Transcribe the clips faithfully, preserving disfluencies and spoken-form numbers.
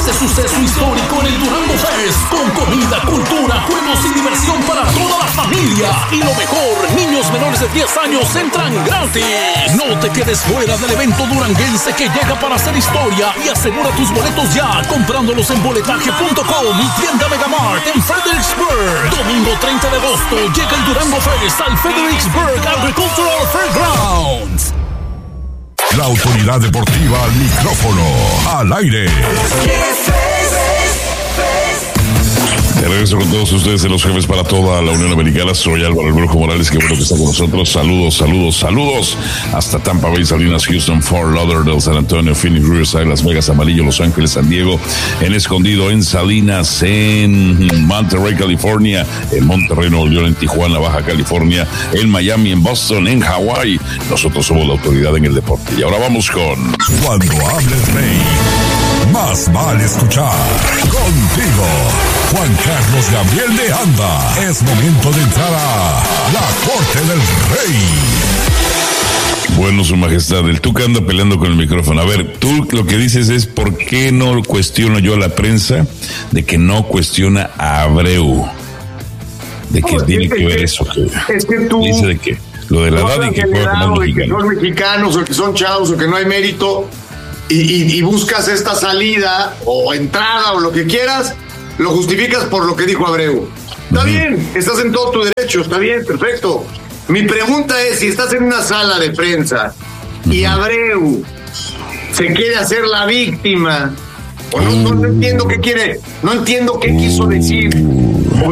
este suceso histórico en el Durango Fest, con comida, cultura, juegos y diversión para toda la familia. Y lo mejor, niños menores de diez años entran gratis. No te quedes fuera del evento duranguense que llega para hacer historia, y asegura tus boletos ya comprándolos en boletaje punto com y tienda Megamart en Fredericksburg. Domingo treinta de agosto llega el Durango Fest al Fredericksburg Agricultural Fairgrounds. La autoridad deportiva al micrófono, al aire. De regreso con todos ustedes en los jefes para toda la Unión Americana. Soy Álvaro El Brujo Morales, que bueno que está con nosotros. Saludos, saludos, saludos. Hasta Tampa Bay, Salinas, Houston, Fort Lauderdale, San Antonio, Phoenix, Riverside, Las Vegas, Amarillo, Los Ángeles, San Diego, en Escondido, en Salinas, en Monterrey, California, en Monterrey, Nuevo León, en Tijuana, Baja California, en Miami, en Boston, en Hawái. Nosotros somos la autoridad en el deporte. Y ahora vamos con... Cuando hables rey, más vale escuchar. Contigo, Juan Carlos Gabriel de Anda. Es momento de entrar a la Corte del Rey. Bueno, su majestad, el Tuca anda peleando con el micrófono. A ver, tú lo que dices es ¿por qué no cuestiono yo a la prensa de que no cuestiona a Abreu? ¿De qué no, tiene es que, que ver eso? Que, es que tú... ¿Dice de qué? Lo de la edad y que juega como un mexicano. Que son mexicanos o que son chavos o que no hay mérito y, y, y buscas esta salida o entrada o lo que quieras, lo justificas por lo que dijo Abreu. Está uh-huh. bien, estás en todo tu derecho, está bien, perfecto. Mi pregunta es, si estás en una sala de prensa uh-huh. y Abreu se quiere hacer la víctima, o no, no, no entiendo qué quiere, no entiendo qué quiso decir. O,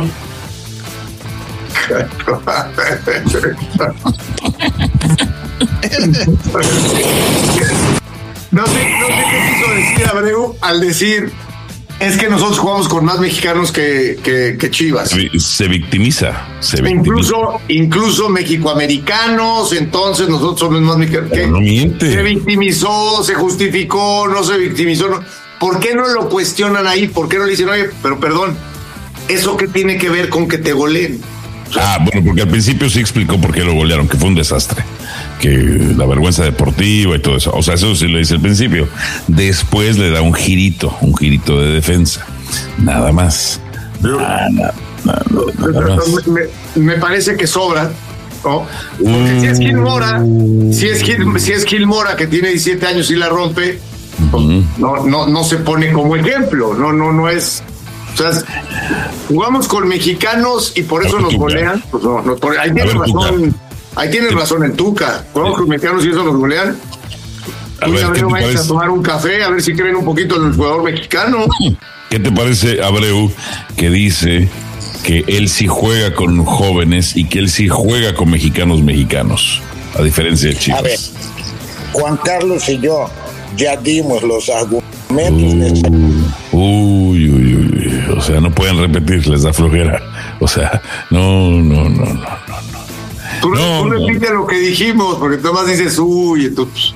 no sé, no sé qué quiso decir Abreu al decir es que nosotros jugamos con más mexicanos que, que, que Chivas. Se, se victimiza, se victimiza. Incluso, incluso mexicoamericanos, entonces nosotros somos más mexicanos. Pero no miente. Se victimizó, se justificó, no se victimizó. No. ¿Por qué no lo cuestionan ahí? ¿Por qué no le dicen, oye, pero perdón, ¿eso qué tiene que ver con que te goleen? Ah, bueno, porque al principio sí explicó por qué lo golearon, que fue un desastre, que la vergüenza deportiva y todo eso. O sea, eso sí lo dice al principio. Después le da un girito, un girito de defensa. Nada más. Nada, nada, nada, nada más. Me, me parece que sobra, ¿no? Porque uh, si es Gil Mora, si es Gil, si es Gil Mora que tiene diecisiete años y la rompe, uh-huh. no, no, no se pone como ejemplo. No, no, no es. O sea, jugamos con mexicanos y por eso nos golean. Pues no, no, por, ahí tiene razón, ahí tiene razón el Tuca. Jugamos con mexicanos y eso nos golean. A ver, Abreu vaya a tomar un café a ver si creen un poquito en el jugador mexicano. ¿Qué te parece Abreu que dice que él sí juega con jóvenes y que él sí juega con mexicanos mexicanos, a diferencia de Chivas? A ver, Juan Carlos y yo ya dimos los argumentos. Uh, uy, uy, uy. O sea, no pueden repetir, les da flojera. O sea, no, no, no, no, no. Tú, no, tú no. Repite lo que dijimos, porque tú más dices, uy, entonces...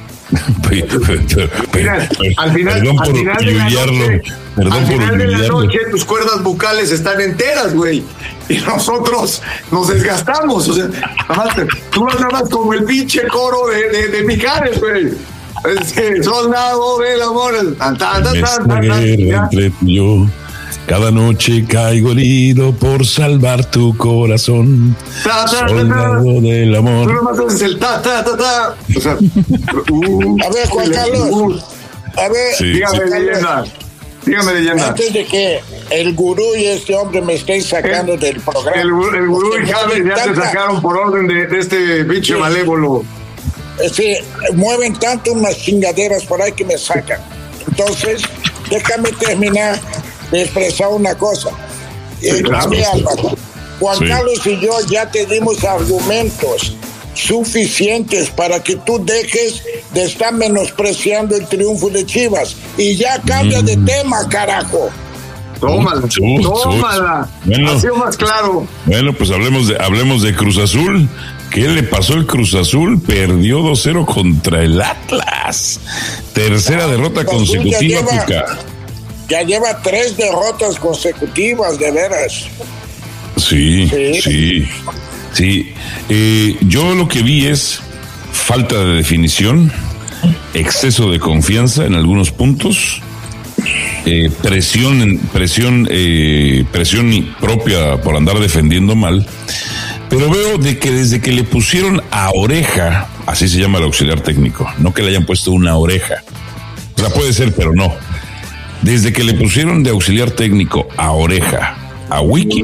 Mira, al final, perdón al final por de la noche, perdón al final de la noche tus cuerdas bucales están enteras, güey, y nosotros nos desgastamos. O sea, tú hablabas como el pinche coro de, de, de Mijares, güey. Es que soldado del amor. Tan, tan, tan, tan, tan, tan, entre tú y yo. Cada noche caigo herido por salvar tu corazón. Ta, ta, soldado ta, ta, del amor. Tú nomás haces el ta, ta, ta, ta. O sea, uh, a ver, Juan Carlos. Uh, a ver, sí, dígame, sí. leyenda. Dígame, leyenda. Antes de que el gurú y este hombre me estén sacando el, del programa. El, el gurú y Javes ya tanta, se sacaron por orden de, de este pinche sí, malévolo. Sí, mueven tanto unas chingaderas por ahí que me sacan. Entonces, déjame terminar de expresar una cosa. Sí, eh, claro, sí, Álvaro, Juan sí. Carlos y yo ya te dimos argumentos suficientes para que tú dejes de estar menospreciando el triunfo de Chivas y ya cambia mm. de tema, carajo. Tómala, uh, tómala. Uh, bueno, ha sido más claro. Bueno, pues hablemos de hablemos de Cruz Azul. ¿Qué le pasó al Cruz Azul? Perdió dos cero contra el Atlas. Tercera ah, derrota consecutiva, Tuca. Ya lleva tres derrotas consecutivas, de veras. Sí, sí, sí. sí. Eh, yo lo que vi es falta de definición, exceso de confianza en algunos puntos eh, presión, presión, eh, presión propia por andar defendiendo mal. Pero veo de que desde que le pusieron a Oreja, así se llama el auxiliar técnico, no que le hayan puesto una oreja. O sea, puede ser, pero no. Desde que le pusieron de auxiliar técnico a Oreja, a Wiki,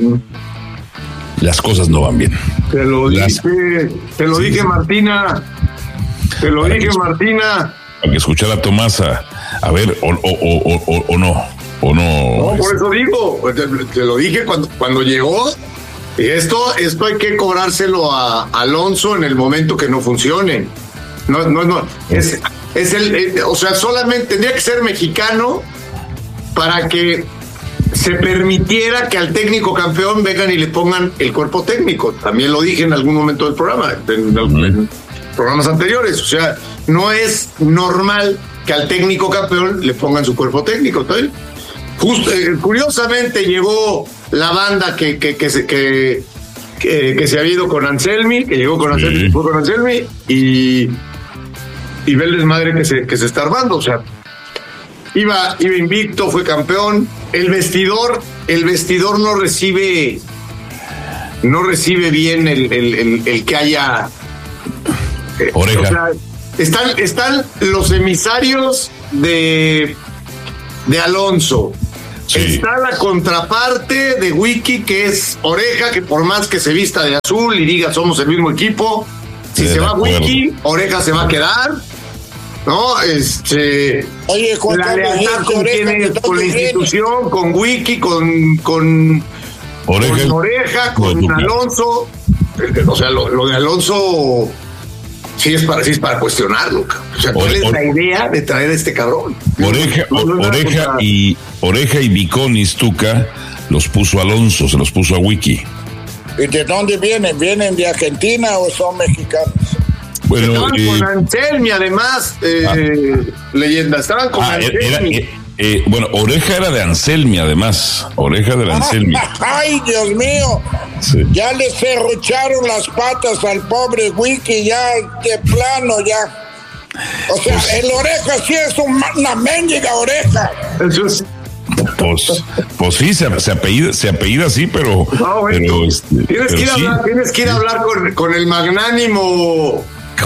las cosas no van bien. Te lo las... dije, te lo sí. dije, Martina. Te lo para dije, que, Martina. Para que escuchara a Tomasa. A ver, o, o, o, o, o no. O no. No, por eso digo. Te, te lo dije cuando, cuando llegó. Esto, esto hay que cobrárselo a Alonso en el momento que no funcione. No, no, no. Es, es el, el, o sea, solamente tendría que ser mexicano para que se permitiera que al técnico campeón vengan y le pongan el cuerpo técnico. También lo dije en algún momento del programa, en, en, en programas anteriores. O sea, no es normal que al técnico campeón le pongan su cuerpo técnico. ¿Sabes? Justo, eh, curiosamente llegó la banda que que que se que, que, que se ha ido con Anselmi, que llegó con Anselmi, sí. fue con Anselmi y y ve el desmadre que se que se está armando. O sea, iba iba invicto, fue campeón. El vestidor el vestidor no recibe no recibe bien el el, el, el que haya eh, Oreja. O sea, están están los emisarios de de Alonso. Sí. Está la contraparte de Wiki, que es Oreja, que por más que se vista de azul y diga somos el mismo equipo, si de se va acuerdo. Wiki, Oreja se va a quedar, ¿no? Este, Oye, Juan, la lealtad con, tiene, con la institución, con Wiki, con, con Oreja, con, Oreja, con no, Alonso. O sea, lo, lo de Alonso sí es para, sí es para cuestionarlo. O sea, ¿cuál es la idea de traer a este cabrón? Oreja, no, no, no, Oreja no, y Oreja y Viconis Tuca los puso Alonso, se los puso a Wiki. ¿Y de dónde vienen? ¿Vienen de Argentina o son mexicanos? Bueno, estaban eh, con Anselmi, además, eh, ah, leyenda. Estaban con ah, Anselmi. Era, eh, eh, bueno, Oreja era de Anselmi, además. Oreja de Anselmi. ¡Ay, Dios mío! Sí. Ya le cerrucharon las patas al pobre Wiki, ya de plano, ya. O sea, pues, el Oreja sí es un, una mendiga oreja. Eso es. Pues, pues sí, se, se, apellida, se apellida así, pero. No, bueno, pero este, tienes, pero que ir sí. a hablar, tienes que ir a hablar con, con el magnánimo,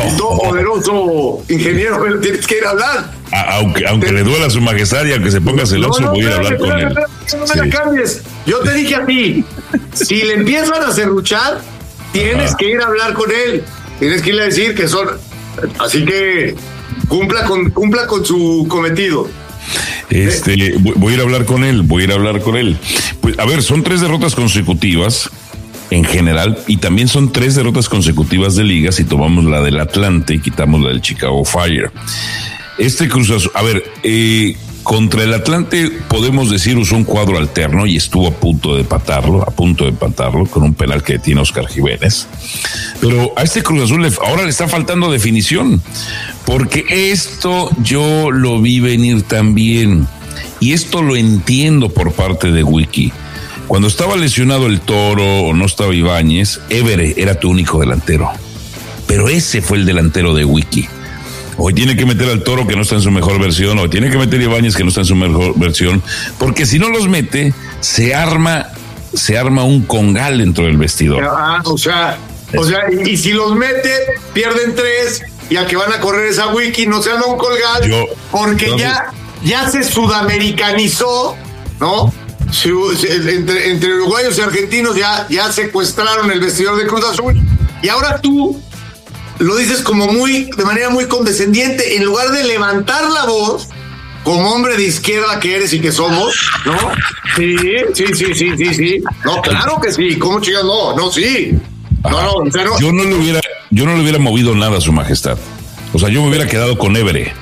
poderoso ingeniero, pero tienes que ir a hablar. A, aunque aunque te... le duela a su majestad y aunque se ponga celoso, no, no, voy a ir a hablar con él. No me sí. la cambies. Yo te dije a ti, si le empiezan a serruchar, tienes Ajá. que ir a hablar con él. Tienes que irle a decir que son. Así que cumpla con, cumpla con su cometido. Este, ¿Eh? voy a ir a hablar con él, voy a ir a hablar con él. Pues, a ver, son tres derrotas consecutivas en general y también son tres derrotas consecutivas de liga si tomamos la del Atlante y quitamos la del Chicago Fire. Este Cruz Azul, a ver, eh, contra el Atlante podemos decir usó un cuadro alterno y estuvo a punto de empatarlo, a punto de empatarlo con un penal que tiene Oscar Jiménez. Pero a este Cruz Azul le, ahora le está faltando definición, porque esto yo lo vi venir también y esto lo entiendo por parte de Wiki. Cuando estaba lesionado el Toro o no estaba Ibáñez, Évere era tu único delantero, pero ese fue el delantero de Wiki. Hoy tiene que meter al Toro que no está en su mejor versión, hoy tiene que meter a Ibáñez que no está en su mejor versión, porque si no los mete, se arma, se arma un congal dentro del vestidor. Ah, o sea, o sea, y, y si los mete, pierden tres, y al que van a correr es a Wiki, no se arma un colgal, yo, porque yo, ya, ya se sudamericanizó, ¿no? Entre, entre uruguayos y argentinos ya, ya secuestraron el vestidor de Cruz Azul, y ahora tú lo dices como muy, de manera muy condescendiente, en lugar de levantar la voz, como hombre de izquierda que eres y que somos, ¿no? Sí, sí, sí, sí, sí, sí. No, claro que sí. ¿Cómo chicas? No, no, sí. No, no, o sea, no. Yo no le hubiera, yo no le hubiera movido nada a su majestad. O sea, yo me hubiera quedado con Évere.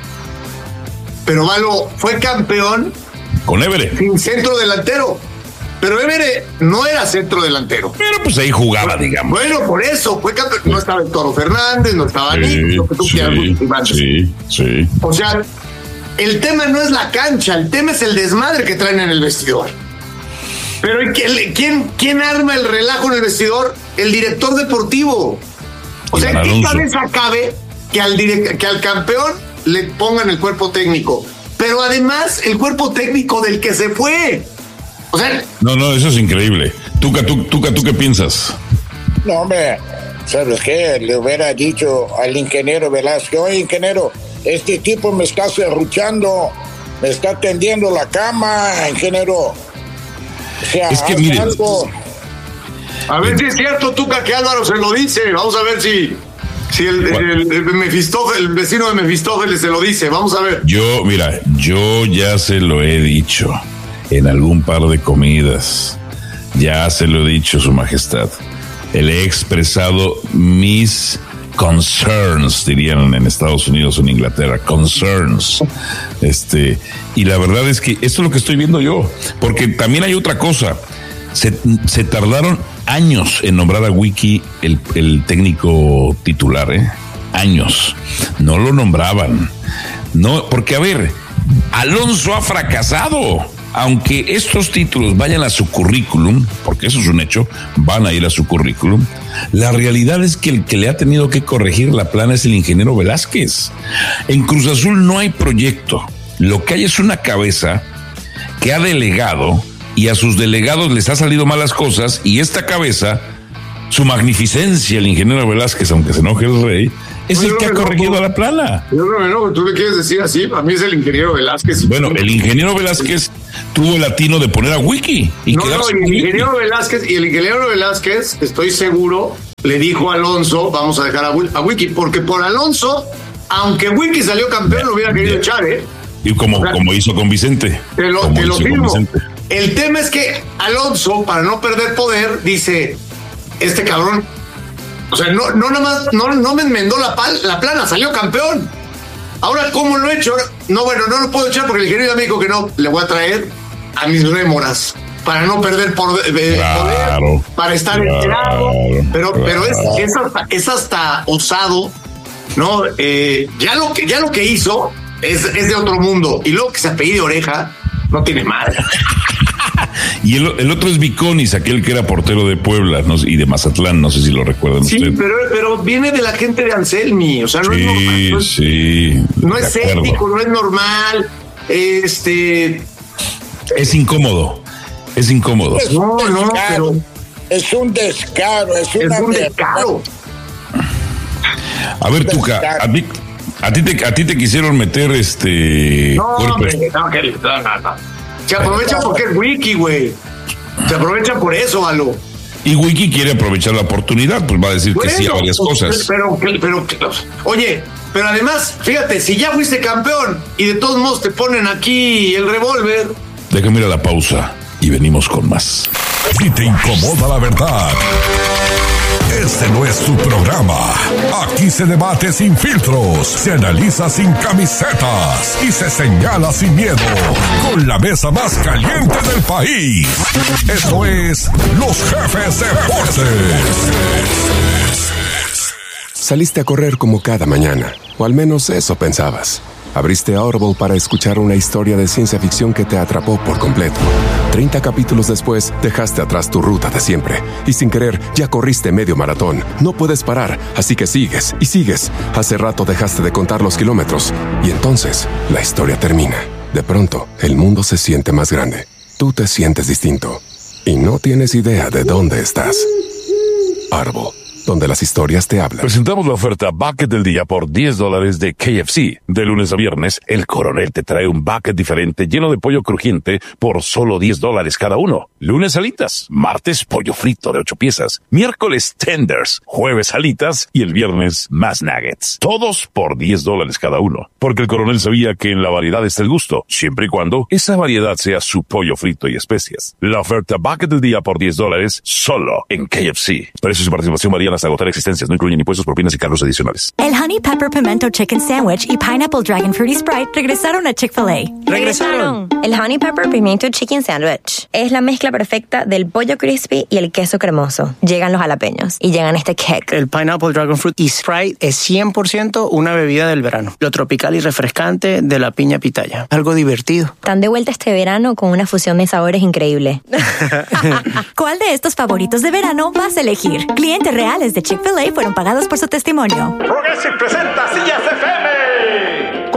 Pero Malo fue campeón con Évere. Sin centro delantero. Pero Évere no era centro delantero. Pero pues ahí jugaba, digamos. Bueno, por eso fue campeón. No estaba el Toro Fernández, no estaba sí, Nico, lo que tú sí, quieras. Sí, sí. O sea, el tema no es la cancha, el tema es el desmadre que traen en el vestidor. Pero ¿quién, quién arma el relajo en el vestidor? El director deportivo. O sea, ¿qué cabeza cabe que al, direct, que al campeón le pongan el cuerpo técnico? pero además el cuerpo técnico del que se fue. O sea, no, no, eso es increíble. Tuca, tú, Tuca, ¿tú qué piensas? No, hombre, ¿sabes qué? Le hubiera dicho al ingeniero Velázquez, oye, ingeniero, este tipo me está serruchando, me está tendiendo la cama, ingeniero. O sea, es que haz miren, algo. A ver si es cierto, Tuca, que Álvaro se lo dice. Vamos a ver si, si el, el, el, Mefistófeles, el vecino de Mefistófeles se lo dice. Vamos a ver. Yo, mira, yo ya se lo he dicho en algún par de comidas. Ya se lo he dicho, Su Majestad. Le he expresado mis concerns, dirían en Estados Unidos o en Inglaterra, concerns. Este, y la verdad es que esto es lo que estoy viendo yo, porque también hay otra cosa. Se, se tardaron años en nombrar a Wiki el, el técnico titular, ¿eh? Años. No lo nombraban. No, porque a ver, Alonso ha fracasado. Aunque estos títulos vayan a su currículum, porque eso es un hecho, van a ir a su currículum, la realidad es que el que le ha tenido que corregir la plana es el ingeniero Velázquez. En Cruz Azul no hay proyecto. Lo que hay es una cabeza que ha delegado y a sus delegados les ha salido malas cosas, y esta cabeza, su magnificencia, el ingeniero Velázquez, aunque se enoje el rey, es Oye, el que ha corregido a la plana. Yo no me enojo, tú le quieres decir así, a mí es el ingeniero Velázquez. Bueno, el ingeniero Velázquez tuvo el atino de poner a Wiki. Y no, no, el ingeniero Wiki. Velázquez, y el ingeniero Velázquez, estoy seguro, le dijo a Alonso, vamos a dejar a, a Wiki, porque por Alonso, aunque Wiki salió campeón, lo hubiera querido echar, ¿eh? Y como, o sea, como hizo con Vicente. Te lo, te lo firmo. El tema es que Alonso, para no perder poder, dice, este cabrón, o sea, no, no nada más, no, no me enmendó la, pal, la plana, salió campeón. Ahora, ¿cómo lo he hecho? No, bueno, no lo puedo echar porque el ingeniero me dijo que no, le voy a traer a mis rémoras para no perder por, eh, claro, poder, para estar claro, enterado. Pero, claro. pero es, es, hasta, es hasta osado, ¿no? Eh, ya, lo que, ya lo que hizo es, es de otro mundo. Y luego que se apellide Oreja, no tiene madre. Y el, el otro es Viconis, aquel que era portero de Puebla, no, y de Mazatlán, no sé si lo recuerdan sí, ustedes. Sí, pero, pero viene de la gente de Anselmi, o sea, no sí, es normal. No es, sí, no es ético, no es normal. Este. Es incómodo, es incómodo. Es no, no, pero. Es un descaro, es, es una un descaro. A ver, Tuca, a ti, a ti te, a ti te quisieron meter este. No, hombre, no, que no, no, no. Se aprovecha porque es Wiki, güey. Se aprovecha por eso, Alo. Y Wiki quiere aprovechar la oportunidad, pues va a decir bueno, que sí a varias pues, cosas. Pero, pero, pero, oye, pero además, fíjate, si ya fuiste campeón y de todos modos te ponen aquí el revólver. Déjame ir a la pausa y venimos con más. Si te incomoda la verdad, este no es tu programa. Aquí se debate sin filtros, se analiza sin camisetas y se señala sin miedo. Con la mesa más caliente del país. Esto es Los Jefes Deportes. Saliste a correr como cada mañana, o al menos eso pensabas. Abriste Audible para escuchar una historia de ciencia ficción que te atrapó por completo. Treinta capítulos después, dejaste atrás tu ruta de siempre. Y sin querer, ya corriste medio maratón. No puedes parar, así que sigues y sigues. Hace rato dejaste de contar los kilómetros. Y entonces, la historia termina. De pronto, el mundo se siente más grande. Tú te sientes distinto. Y no tienes idea de dónde estás. Audible, donde las historias te hablan. Presentamos la oferta Bucket del Día por diez dólares de K F C. De lunes a viernes, el Coronel te trae un bucket diferente lleno de pollo crujiente por solo diez dólares cada uno. Lunes alitas, martes pollo frito de ocho piezas, miércoles tenders, jueves alitas y el viernes más nuggets. Todos por diez dólares cada uno. Porque el Coronel sabía que en la variedad está el gusto, siempre y cuando esa variedad sea su pollo frito y especias. La oferta Bucket del Día por diez dólares solo en K F C. Precios y participación varían hasta agotar existencias. No incluyen impuestos, propinas y cargos adicionales. El Honey Pepper Pimento Chicken Sandwich y Pineapple Dragon Fruity Sprite regresaron a Chick-fil-A. ¡Regresaron! El Honey Pepper Pimento Chicken Sandwich es la mezcla perfecta del pollo crispy y el queso cremoso. Llegan los jalapeños y llegan este cake. El Pineapple Dragon Fruit y Sprite es cien por ciento una bebida del verano. Lo tropical y refrescante de la piña pitaya. Algo divertido. Están de vuelta este verano con una fusión de sabores increíble. ¿Cuál de estos favoritos de verano vas a elegir? Clientes reales de Chick-fil-A fueron pagados por su testimonio. Progressive presenta Sillas F M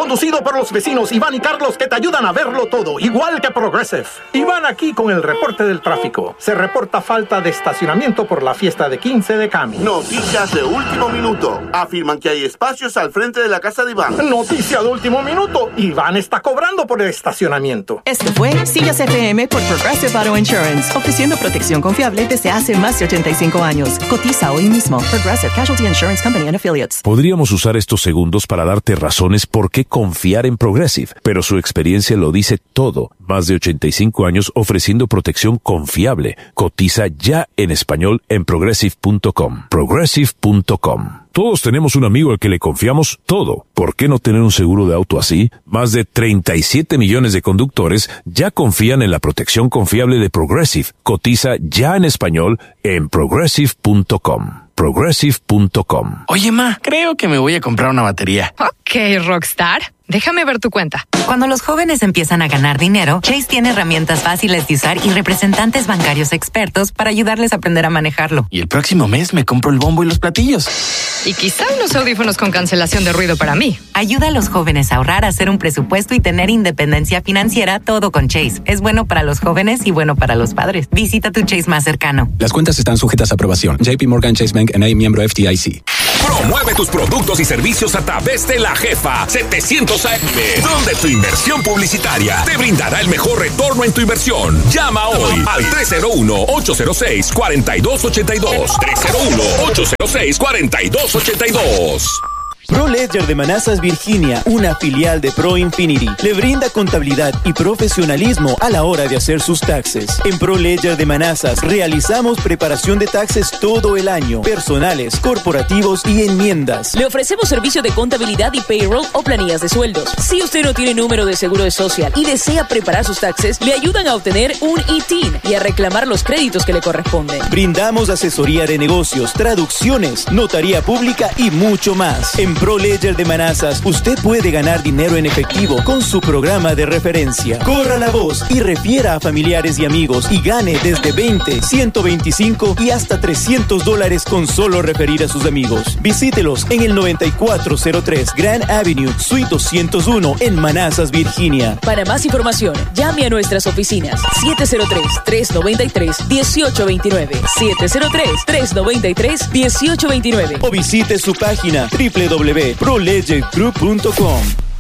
conducido por los vecinos Iván y Carlos, que te ayudan a verlo todo, igual que Progressive. Iván aquí con el reporte del tráfico. Se reporta falta de estacionamiento por la fiesta de quince de Cami. Noticias de último minuto. Afirman que hay espacios al frente de la casa de Iván. Noticia de último minuto. Iván está cobrando por el estacionamiento. Esto fue Sillas F M por Progressive Auto Insurance, ofreciendo protección confiable desde hace más de ochenta y cinco años. Cotiza hoy mismo. Progressive Casualty Insurance Company and Affiliates. Podríamos usar estos segundos para darte razones por qué confiar en Progressive, pero su experiencia lo dice todo. Más de ochenta y cinco años ofreciendo protección confiable. Cotiza ya en español en progressive punto com. progressive punto com. Todos tenemos un amigo al que le confiamos todo. ¿Por qué no tener un seguro de auto así? Más de treinta y siete millones de conductores ya confían en la protección confiable de Progressive. Cotiza ya en español en progressive punto com. progressive punto com. Oye, ma, creo que me voy a comprar una batería. Ok, Rockstar. Déjame ver tu cuenta. Cuando los jóvenes empiezan a ganar dinero, Chase tiene herramientas fáciles de usar y representantes bancarios expertos para ayudarles a aprender a manejarlo. Y el próximo mes me compro el bombo y los platillos. Y quizá unos audífonos con cancelación de ruido para mí. Ayuda a los jóvenes a ahorrar, a hacer un presupuesto y tener independencia financiera, todo con Chase. Es bueno para los jóvenes y bueno para los padres. Visita tu Chase más cercano. Las cuentas están sujetas a aprobación. J P Morgan Chase Bank N A, miembro F D I C. Promueve tus productos y servicios a través de La Jefa setecientos A M, donde tu inversión publicitaria te brindará el mejor retorno en tu inversión. Llama hoy al tres cero uno, ocho cero seis, cuatro dos ocho dos. tres cero uno, ocho cero seis, cuatro dos ocho dos. ProLedger de Manassas, Virginia, una filial de ProInfinity, le brinda contabilidad y profesionalismo a la hora de hacer sus taxes. En ProLedger de Manassas realizamos preparación de taxes todo el año, personales, corporativos y enmiendas. Le ofrecemos servicio de contabilidad y payroll o planillas de sueldos. Si usted no tiene número de seguro social y desea preparar sus taxes, le ayudan a obtener un I T I N y a reclamar los créditos que le corresponden. Brindamos asesoría de negocios, traducciones, notaría pública y mucho más. En ProLedger de Manassas, usted puede ganar dinero en efectivo con su programa de referencia. Corra la voz y refiera a familiares y amigos y gane desde veinte, ciento veinticinco y hasta trescientos dólares con solo referir a sus amigos. Visítelos en el noventa y cuatro cero tres Grand Avenue, Suite doscientos uno en Manassas, Virginia. Para más información, llame a nuestras oficinas siete cero tres, tres nueve tres, uno ocho dos nueve, siete cero tres, tres nueve tres, uno ocho dos nueve o visite su página doble u doble u doble u punto pro ledger group punto com.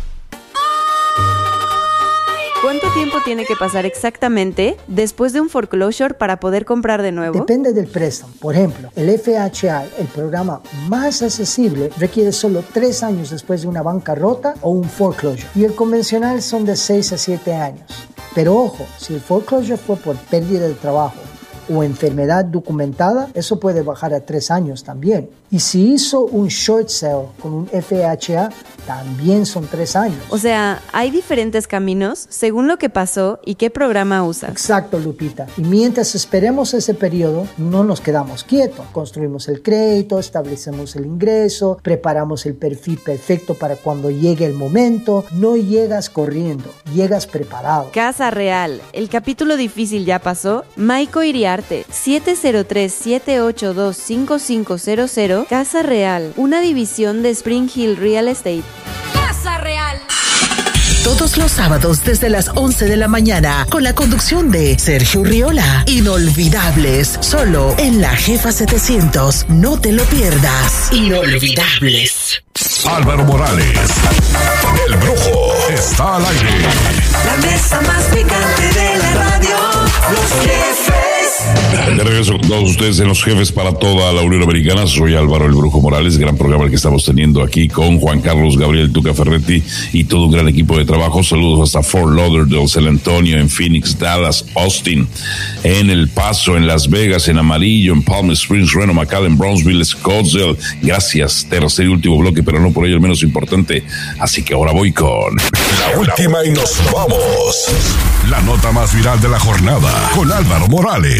¿Cuánto tiempo tiene que pasar exactamente después de un foreclosure para poder comprar de nuevo? Depende del préstamo. Por ejemplo, el F H A, el programa más accesible, requiere solo tres años después de una bancarrota o un foreclosure. Y el convencional son de seis a siete años. Pero ojo, si el foreclosure fue por pérdida de trabajo o enfermedad documentada, eso puede bajar a tres años también. Y si hizo un short sale con un F H A, también son tres años. O sea, hay diferentes caminos según lo que pasó y qué programa usa. Exacto, Lupita. Y mientras esperemos ese periodo, no nos quedamos quietos. Construimos el crédito, establecemos el ingreso, preparamos el perfil perfecto para cuando llegue el momento. No llegas corriendo, llegas preparado. Casa Real. El capítulo difícil ya pasó. Maiko Iriarte, siete cero tres, siete ocho dos, cinco cinco cero cero. Casa Real, una división de Spring Hill Real Estate. Casa Real. Todos los sábados desde las once de la mañana con la conducción de Sergio Riola. Inolvidables, solo en La Jefa setecientos. No te lo pierdas. Inolvidables. Álvaro Morales, el Brujo, está al aire. La mesa más picante de la radio, Los Jefes. De regreso con todos ustedes en Los Jefes para toda la Unión Americana. Soy Álvaro el Brujo Morales, gran programa el que estamos teniendo aquí con Juan Carlos Gabriel Tuca Ferretti y todo un gran equipo de trabajo. Saludos hasta Fort Lauderdale, San Antonio, en Phoenix, Dallas, Austin, en El Paso, en Las Vegas, en Amarillo, en Palm Springs, Reno, McAllen, Brownsville, Scottsdale. Gracias, tercer y último bloque, pero no por ello el menos importante. Así que ahora voy con la última y nos vamos. La nota más viral de la jornada con Álvaro Morales.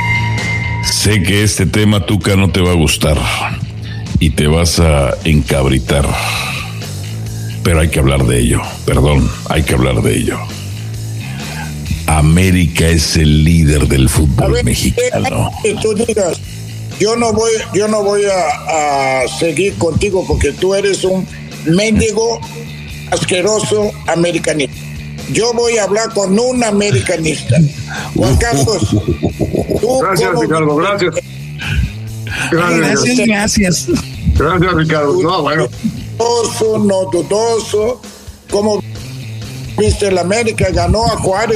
Sé que este tema, Tuca, no te va a gustar y te vas a encabritar, pero hay que hablar de ello. Perdón, hay que hablar de ello. América es el líder del fútbol ver, mexicano. Eh, tú digas, yo no voy, yo no voy a, a seguir contigo porque tú eres un mendigo asqueroso americanista. Yo voy a hablar con un americanista. Juan Carlos. Gracias, Ricardo, gracias. Gracias, gracias. Gracias, gracias Ricardo. No, bueno. Dudoso, no dudoso. ¿Cómo viste el América? Ganó a Juárez.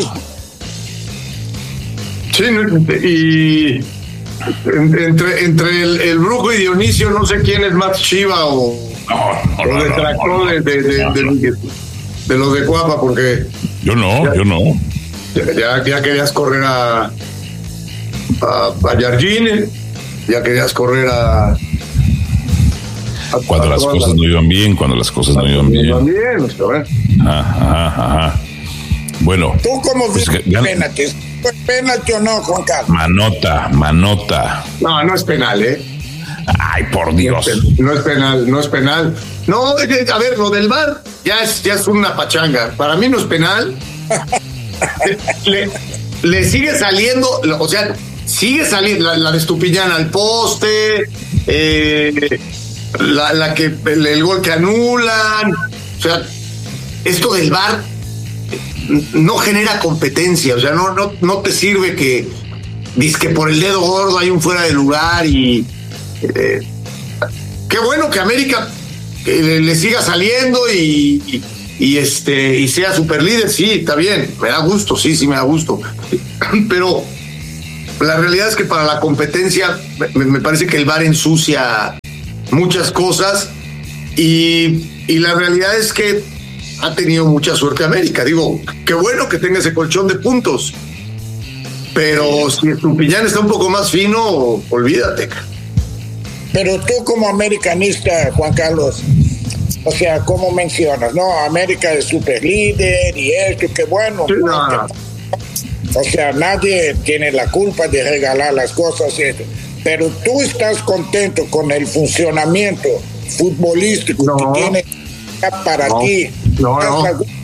Sí, y entre, entre el, el Brujo y Dionisio, no sé quién es más chiva o, no, no, o detractor no, no, de, de, de, no, no. de, de, de los de Cuapa, porque yo no, ya, yo no. Ya, ya querías correr a a, a Jardine, ya querías correr a, a cuando a las cosas la, no iban bien, cuando las cosas no iban bien. No iban bien, o sea, bueno. Ajá, ajá. Bueno. ¿Tú cómo pues, ves el penalti? ¿Es penalti o no, Juan Carlos? Manota, manota. No, no es penal, ¿eh? Ay, por Dios. No es penal, no es penal. No, a ver, lo del V A R ya es, ya es una pachanga. Para mí no es penal. le, le sigue saliendo, o sea, sigue saliendo la, la de Estupiñán al poste, eh, la, la que el, el gol que anulan. O sea, esto del V A R no genera competencia, o sea, no, no, no te sirve que dizque por el dedo gordo hay un fuera de lugar y eh, qué bueno que América que le, le siga saliendo y, y, y este y sea super líder, sí, está bien, me da gusto, sí, sí me da gusto, pero la realidad es que para la competencia me, me parece que el V A R ensucia muchas cosas y, y la realidad es que ha tenido mucha suerte América. Digo, qué bueno que tenga ese colchón de puntos. Pero si Estupiñán está un poco más fino, olvídate. Pero tú como americanista, Juan Carlos, o sea, ¿cómo mencionas? No, América es super líder y esto, qué bueno. Sí, no, no. O sea, nadie tiene la culpa de regalar las cosas y esto. Pero tú estás contento con el funcionamiento futbolístico no. que tiene para no, ti. No, no.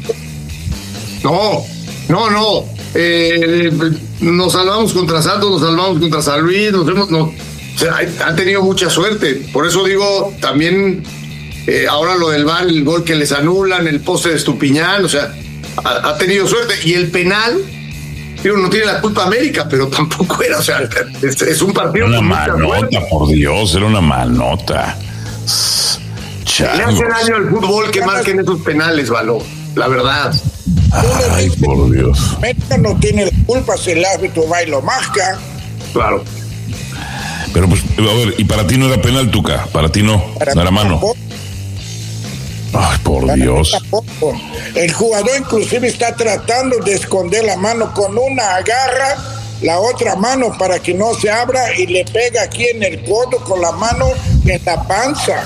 No, no, no. Eh, nos salvamos contra Santos, nos salvamos contra San Luis, nos hemos, no, o sea, han tenido mucha suerte. Por eso digo, también eh, ahora lo del V A R, el gol que les anulan, el poste de Estupiñán, o sea, ha, ha tenido suerte. Y el penal, digo, no tiene la culpa América, pero tampoco era, o sea, es, es un partido. Era una mal nota, por Dios, era una mal nota. Changos. Le hace daño al fútbol que marquen esos penales, Való, la verdad. Ay, por Dios. América no tiene la culpa si el árbitro va y lo marca. Claro. Pero pues, a ver, ¿y para ti no era penal, Tuca? Para ti no, para no era mano. Tampoco. Ay, por para Dios. Tampoco. El jugador inclusive está tratando de esconder la mano con una, agarra la otra mano para que no se abra y le pega aquí en el codo con la mano en la panza.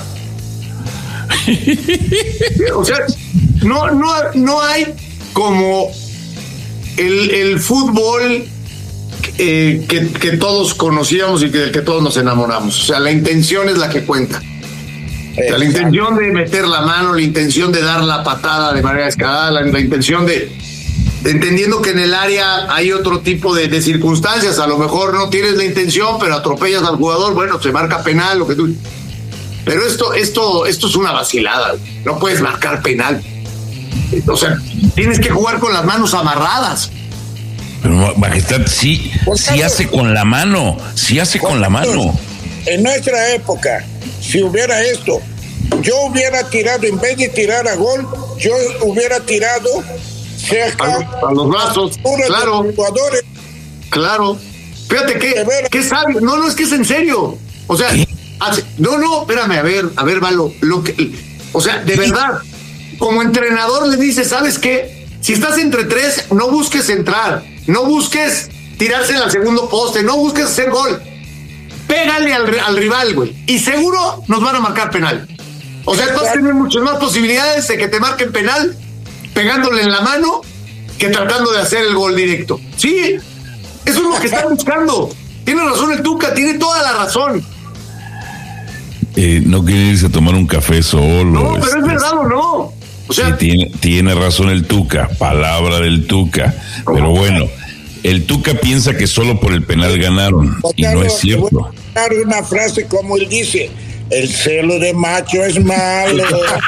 O sea, no, no, no hay como el, el fútbol eh, que, que todos conocíamos y que, del que todos nos enamoramos. O sea, la intención es la que cuenta. O sea, la intención de meter la mano, la intención de dar la patada de manera escalada, la, la intención de, de entendiendo que en el área hay otro tipo de, de circunstancias. A lo mejor no tienes la intención, pero atropellas al jugador, bueno, se marca penal, lo que tú... Pero esto, esto, esto es una vacilada. No puedes marcar penal. O sea, tienes que jugar con las manos amarradas. Pero, Majestad, sí, sí hace con la mano. Sí hace con la mano. En nuestra época, si hubiera esto, yo hubiera tirado, en vez de tirar a gol, yo hubiera tirado cerca a, lo, a los brazos. Claro. De jugadores. Claro. Fíjate que, qué sabio. No, no, es que es en serio. O sea, ¿qué? No, no, espérame, a ver, a ver, Valo, lo que, o sea, de verdad, como entrenador le dices, ¿sabes qué? Si estás entre tres, no busques entrar, no busques tirarse al segundo poste, no busques hacer gol, pégale al, al rival, güey, y seguro nos van a marcar penal. O sea, vas a tener muchas más posibilidades de que te marquen penal pegándole en la mano que tratando de hacer el gol directo. Sí, eso es lo que están buscando. Tiene razón el Tuca, tiene toda la razón. Eh, no quiere irse a tomar un café solo. No, pero este, es verdad o no. O sea, sí, tiene, tiene razón el Tuca, palabra del Tuca. Pero bueno, el Tuca piensa que solo por el penal ganaron, y no es cierto. Voy a dar una frase como él dice: El celo de macho es malo.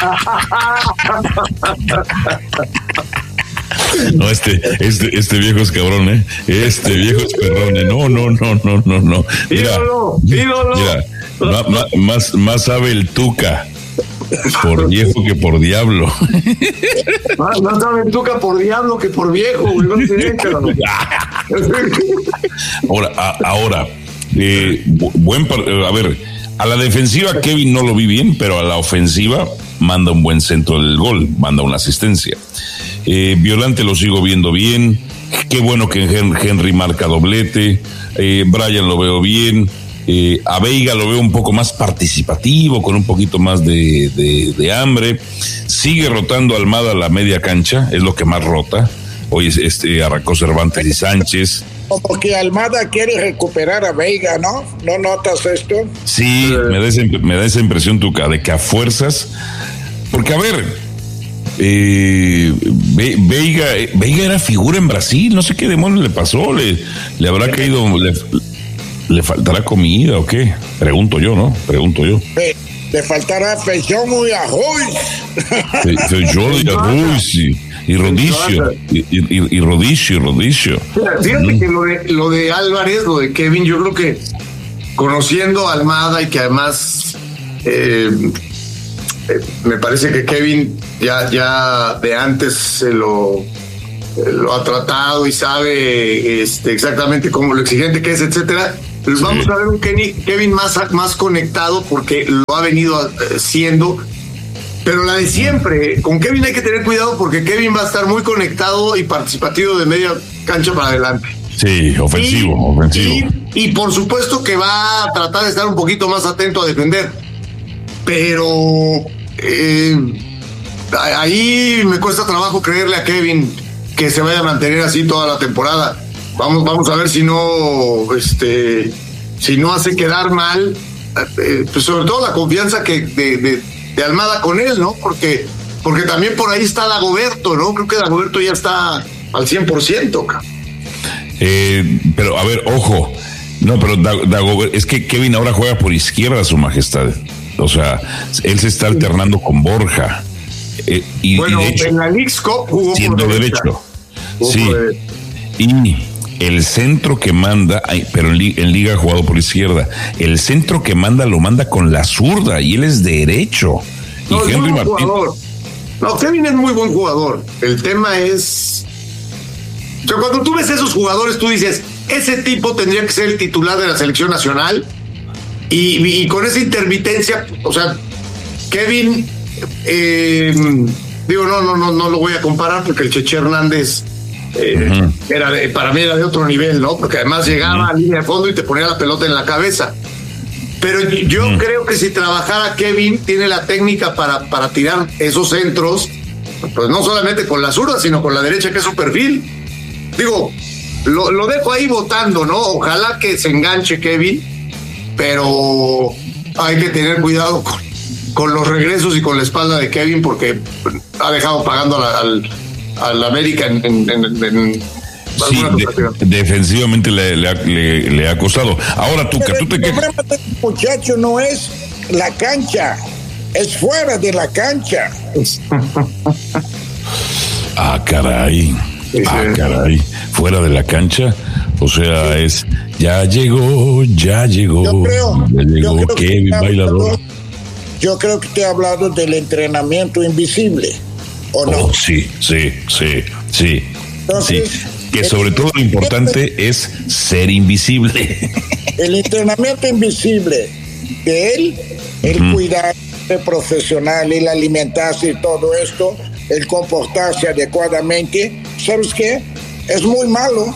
No, este, este, este viejo es cabrón, ¿eh? Este viejo es perrón, ¿eh? No, no, no, no, no, no. Mira, ídolo, ídolo. Mira, ma, ma, más, más sabe el Tuca por viejo que por diablo. Más, más sabe el Tuca por diablo que por viejo, güey. No sé, pero... Ahora, a, ahora, eh, buen, a ver, a la defensiva Kevin no lo vi bien, pero a la ofensiva manda un buen centro del gol, manda una asistencia. Eh, Violante lo sigo viendo bien. Qué bueno que Henry marca doblete. Eh, Brian lo veo bien. Eh, a Veiga lo veo un poco más participativo, con un poquito más de, de, de hambre. Sigue rotando Almada a la media cancha, es lo que más rota. Hoy este, arrancó Cervantes y Sánchez. Como que Almada quiere recuperar a Veiga, ¿no? ¿No notas esto? Sí, me da esa, me da esa impresión, Tuca, de que a fuerzas. Porque, a ver. Eh, Ve, Veiga, Veiga era figura en Brasil, no sé qué demonios le pasó, le, le habrá caído, le, le faltará comida o qué, pregunto yo, ¿no? Pregunto yo. Le, le faltará feijón y arroz. Fe, feijón y arroz y, y rodicio, y, y, y rodicio, y rodicio. Fíjate mm. que lo de, lo de Álvarez, lo de Kevin, yo creo que conociendo a Almada y que además eh, me parece que Kevin ya, ya de antes se lo, lo ha tratado y sabe este, exactamente cómo lo exigente que es, etcétera. Pues sí. Vamos a ver un Kevin más, más conectado porque lo ha venido siendo. Pero la de siempre, con Kevin hay que tener cuidado porque Kevin va a estar muy conectado y participativo de media cancha para adelante. Sí, ofensivo, y, ofensivo. Y, y por supuesto que va a tratar de estar un poquito más atento a defender. Pero... Eh, ahí me cuesta trabajo creerle a Kevin que se vaya a mantener así toda la temporada. Vamos, vamos a ver si no, este, si no hace quedar mal, eh, pues sobre todo la confianza que de, de, de Almada con él, ¿no? Porque, porque también por ahí está Dagoberto, ¿no? Creo que Dagoberto ya está al cien por ciento. Eh, pero a ver, ojo, no, pero Dagoberto, es que Kevin ahora juega por izquierda, Su Majestad. O sea, él se está alternando con Borja. Eh, y, bueno, y de hecho, en la Leagues Cup jugó siendo por derecho. Jugó sí. Por y el centro que manda, pero en, li, en Liga ha jugado por izquierda. El centro que manda lo manda con la zurda y él es derecho. No, y Henry es Martín. Jugador. No, Kevin es muy buen jugador. El tema es. O sea, cuando tú ves esos jugadores, tú dices, ese tipo tendría que ser el titular de la selección nacional. Y, y con esa intermitencia, o sea, Kevin, eh, digo, no, no, no, no lo voy a comparar porque el Cheche Hernández eh, uh-huh. era de, para mí era de otro nivel, ¿no? Porque además llegaba uh-huh. a línea de fondo y te ponía la pelota en la cabeza. Pero yo uh-huh. creo que si trabajara Kevin, tiene la técnica para, para tirar esos centros, pues no solamente con la zurda, sino con la derecha, que es su perfil. Digo, lo, lo dejo ahí votando, ¿no? Ojalá que se enganche Kevin. Pero hay que tener cuidado con, con los regresos y con la espalda de Kevin porque ha dejado pagando a la, al, al América en, en, en, en sí, de, defensivamente le, le, le, le ha costado. Ahora tú, que tú te quejas. El problema del muchacho no es la cancha, es fuera de la cancha. Ah, caray. Ah, caray. Fuera de la cancha. O sea, es ya llegó, ya llegó, yo creo, ya llegó yo creo Kevin que Bailador. Hablado, yo creo que te he hablado del entrenamiento invisible, ¿o no? Oh, sí, sí, sí, sí. Entonces, sí. Que sobre todo lo importante es ser invisible. El entrenamiento invisible de él, el mm. cuidarse profesional, el alimentarse y todo esto, el comportarse adecuadamente, ¿sabes qué? Es muy malo.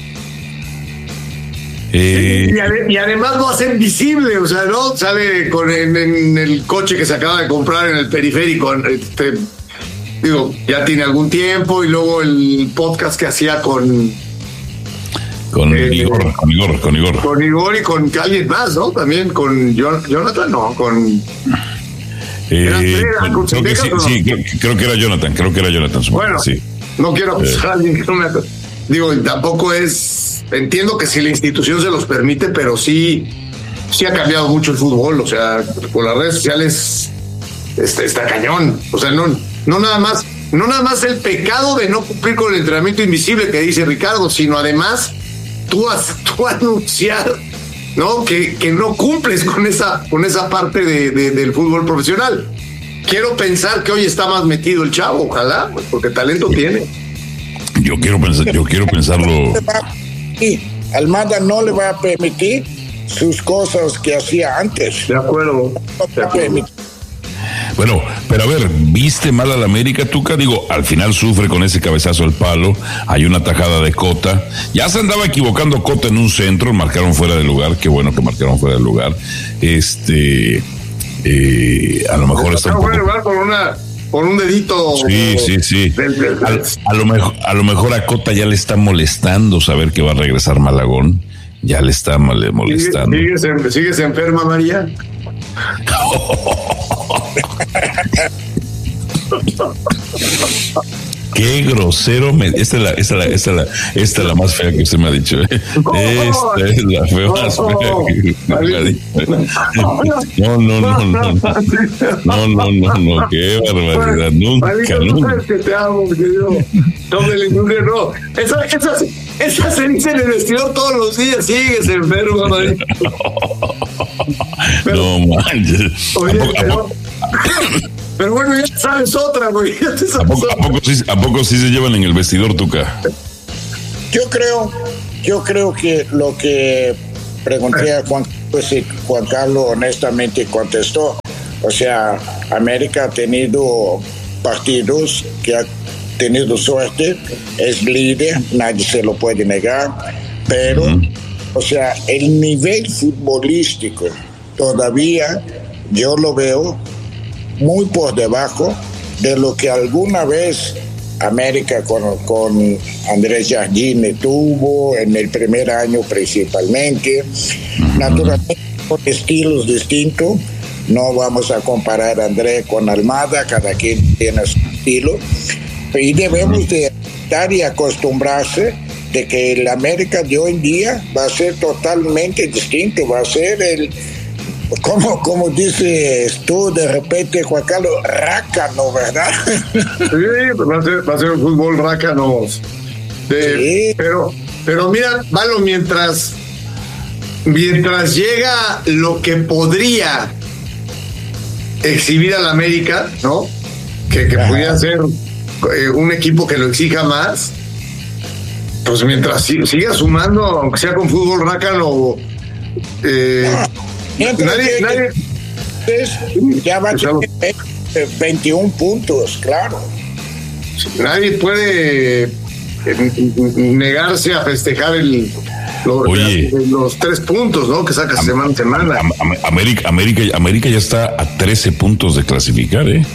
Eh, y, ade- y además lo hacen visible, o sea, ¿no? Sale con en, en el coche que se acaba de comprar en el periférico, este, digo, ya tiene algún tiempo, y luego el podcast que hacía con con eh, Igor, con Igor, con Igor. Con Igor y con alguien más, ¿no? También con John, Jonathan, no, con eh, con, creo que sí, no? sí creo, creo que era Jonathan, creo que era Jonathan. Bueno, sí. No quiero acusar eh. a alguien que no me digo, tampoco es. Entiendo que si la institución se los permite, pero sí, sí ha cambiado mucho el fútbol, o sea, con las redes sociales está, está cañón. O sea, no, no nada más, no nada más el pecado de no cumplir con el entrenamiento invisible que dice Ricardo, sino además tú, has, tú anunciar, ¿no? Que, que no cumples con esa, con esa parte de, de, del fútbol profesional. Quiero pensar que hoy está más metido el chavo, ojalá, porque talento tiene. Yo quiero pensar, yo quiero pensarlo. Y Almada no le va a permitir sus cosas que hacía antes. De acuerdo. De acuerdo. Bueno, pero a ver, ¿viste mal al América, Tuca? Digo, al final sufre con ese cabezazo al palo, hay una tajada de Cota, ya se andaba equivocando Cota en un centro, marcaron fuera de lugar, qué bueno que marcaron fuera de lugar, este, eh, a lo mejor está un poco... Por una... Por un dedito. Sí, sí, sí. A, a, lo mejor, a lo mejor a Cota ya le está molestando saber que va a regresar Malagón. Ya le está molestando. ¿Sigues, sigues, ¿sigues enferma, María? Qué grosero me... Esta es la, esta es la, esta es la, esta es la más fea que usted me ha dicho. ¿eh? Esta es la fea más fea que usted me ha dicho. No, no, no, no. No, no, no, no. Qué barbaridad. Nunca, nunca. Que te amo, querido. No me le no. Esa, esa, esa se dice en el vestidor todos los días. Sigues enfermo, María. No manches. Oye, pero... Pero bueno, ya sabes otra, güey. Ya te sabes ¿A, poco, otra. ¿A poco sí, a poco sí se llevan en el vestidor, Tuca? Yo creo, yo creo que lo que pregunté a Juan, pues, Juan Carlos honestamente contestó. O sea, América ha tenido partidos que ha tenido suerte, es líder, nadie se lo puede negar, pero, uh-huh. o sea, el nivel futbolístico todavía yo lo veo muy por debajo de lo que alguna vez América con, con Andrés Jardine tuvo en el primer año principalmente. Uh-huh. Naturalmente con estilos distintos, no vamos a comparar a Andrés con Almada, cada quien tiene su estilo, y debemos de estar y acostumbrarse de que el América de hoy en día va a ser totalmente distinto, va a ser el Como, como dices tú, de repente, Juan Carlos, rácano, ¿verdad? Sí, va a ser, va a ser un fútbol rácano. De, sí. Pero, pero mira, Valo, mientras, mientras llega lo que podría exhibir al América, ¿no? Que, que pudiera ser eh, un equipo que lo exija más, pues mientras siga sumando, aunque sea con fútbol rácano, eh, Nadie, nadie. Ya va a tener veintiún puntos, claro. Nadie puede negarse a festejar el, los, Oye, los tres puntos, ¿no? Que sacas semana a semana. América, América, América ya está a trece puntos de clasificar, ¿eh?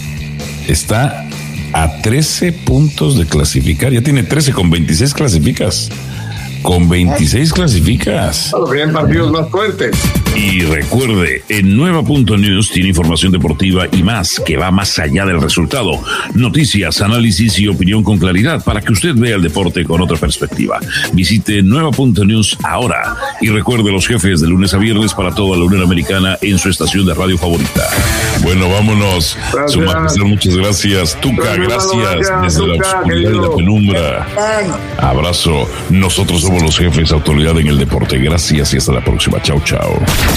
Está a trece puntos de clasificar. Ya tiene trece, con veintiséis clasificas. Con veintiséis clasificas. Claro, vienen partidos más fuertes. Y recuerde, en Nueva punto news tiene información deportiva y más que va más allá del resultado. Noticias, análisis y opinión con claridad para que usted vea el deporte con otra perspectiva. Visite Nueva punto news ahora y recuerde los jefes de lunes a viernes para toda la Unión Americana en su estación de radio favorita. Bueno, vámonos. Su majestad, muchas gracias. Tuca, gracias, gracias desde Tuca, la oscuridad y la penumbra. Abrazo. Nosotros somos los jefes, autoridad en el deporte. Gracias y hasta la próxima. Chao, chao.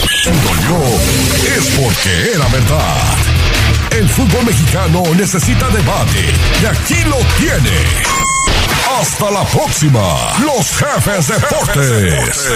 Yo es porque era verdad. El fútbol mexicano necesita debate y aquí lo tiene. Hasta la próxima. Los jefes deportes.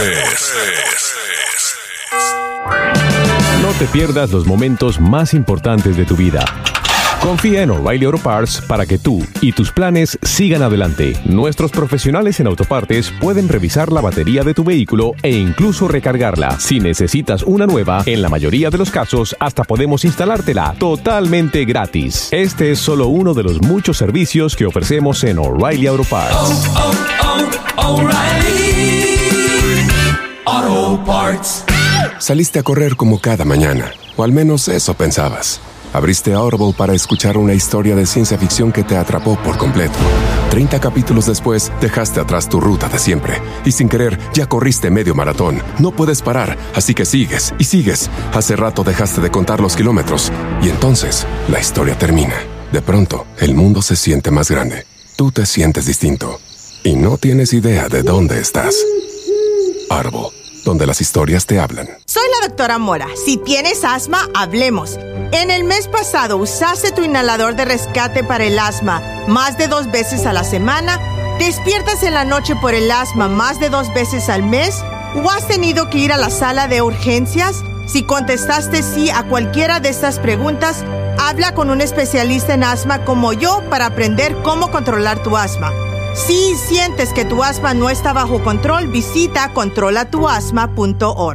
No te pierdas los momentos más importantes de tu vida. Confía en O'Reilly Auto Parts para que tú y tus planes sigan adelante. Nuestros profesionales en autopartes pueden revisar la batería de tu vehículo e incluso recargarla. Si necesitas una nueva, en la mayoría de los casos hasta podemos instalártela totalmente gratis. Este es solo uno de los muchos servicios que ofrecemos en O'Reilly Auto Parts. Oh, oh, oh, O'Reilly Auto Parts. Saliste a correr como cada mañana, o al menos eso pensabas. Abriste Audible para escuchar una historia de ciencia ficción que te atrapó por completo. treinta capítulos después, dejaste atrás tu ruta de siempre. Y sin querer, ya corriste medio maratón. No puedes parar, así que sigues y sigues. Hace rato dejaste de contar los kilómetros. Y entonces, la historia termina. De pronto, el mundo se siente más grande. Tú te sientes distinto. Y no tienes idea de dónde estás. Audible, donde las historias te hablan. Soy la doctora Mora. Si tienes asma, hablemos. En el mes pasado, ¿usaste tu inhalador de rescate para el asma más de dos veces a la semana? ¿Despiertas en la noche por el asma más de dos veces al mes? ¿O has tenido que ir a la sala de urgencias? Si contestaste sí a cualquiera de estas preguntas, habla con un especialista en asma como yo para aprender cómo controlar tu asma. Si sientes que tu asma no está bajo control, visita controla tu asma punto org.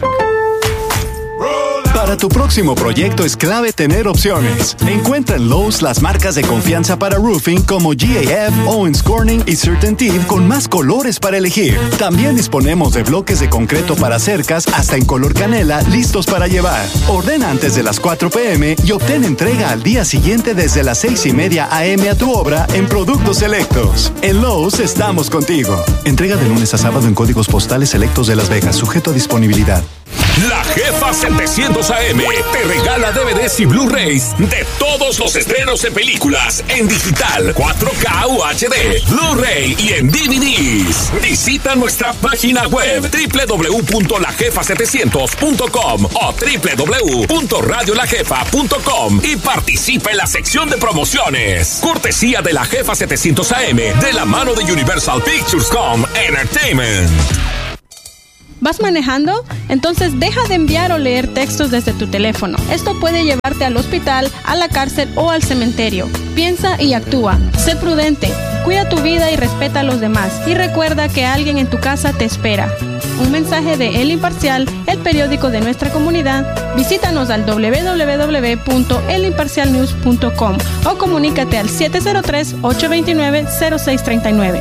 Para tu próximo proyecto es clave tener opciones. Encuentra en Lowe's las marcas de confianza para roofing como G A F, Owens Corning y CertainTeed con más colores para elegir. También disponemos de bloques de concreto para cercas hasta en color canela listos para llevar. Ordena antes de las cuatro p m y obtén entrega al día siguiente desde las seis y media a m a tu obra en productos selectos. En Lowe's estamos contigo. Entrega de lunes a sábado en códigos postales selectos de Las Vegas, sujeto a disponibilidad. La Jefa setecientos A M te regala D V Ds y Blu-rays de todos los estrenos de películas en digital, cuatro K U H D, Blu-ray y en D V Ds. Visita nuestra página web doble u doble u doble u punto la jefa setecientos punto com o doble u doble u doble u punto radio la jefa punto com y participa en la sección de promociones. Cortesía de La Jefa setecientos A M de la mano de Universal Pictures Com Entertainment. ¿Vas manejando? Entonces deja de enviar o leer textos desde tu teléfono. Esto puede llevarte al hospital, a la cárcel o al cementerio. Piensa y actúa. Sé prudente. Cuida tu vida y respeta a los demás. Y recuerda que alguien en tu casa te espera. Un mensaje de El Imparcial, el periódico de nuestra comunidad. Visítanos al doble u doble u doble u punto el imparcial news punto com o comunícate al siete cero tres, ocho dos nueve, cero seis tres nueve.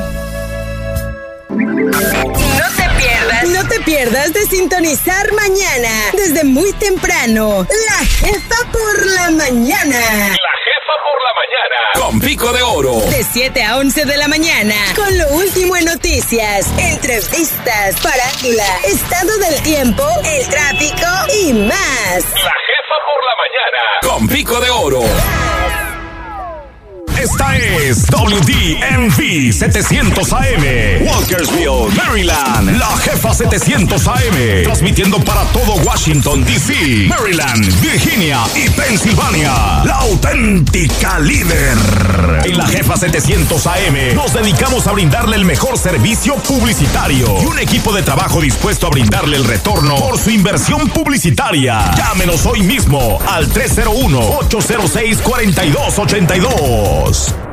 No te pierdas de sintonizar mañana, desde muy temprano, La Jefa por la Mañana. La Jefa por la Mañana. Con Pico de Oro. De siete a once de la mañana, con lo último en noticias, entrevistas, farándula, estado del tiempo, el tráfico y más. La Jefa por la Mañana. Con Pico de Oro. Esta es W D M V setecientos A M, Walkersville, Maryland. La Jefa setecientos A M, transmitiendo para todo Washington, D C, Maryland, Virginia y Pensilvania. La auténtica líder. En La Jefa setecientos A M nos dedicamos a brindarle el mejor servicio publicitario y un equipo de trabajo dispuesto a brindarle el retorno por su inversión publicitaria. Llámenos hoy mismo al tres cero uno, ocho cero seis, cuatro dos ocho dos.